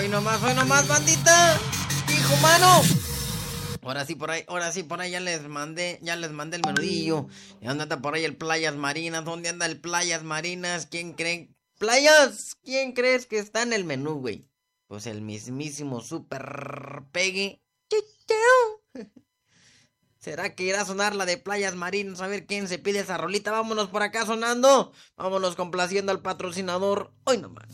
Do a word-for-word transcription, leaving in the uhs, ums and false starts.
Hoy nomás, hoy nomás, bandita. Hijo, mano. Ahora sí por ahí, ahora sí por ahí ya les mandé, ya les mandé el menudillo. ¿Y dónde anda por ahí el Playas Marinas? ¿Dónde anda el Playas Marinas? ¿Quién cree? Playas, ¿quién crees que está en el menú, güey? Pues el mismísimo Super Pegue. ¿Será que irá a sonar la de Playas Marinas? A ver quién se pide esa rolita. Vámonos por acá sonando. Vámonos complaciendo al patrocinador. Hoy nomás.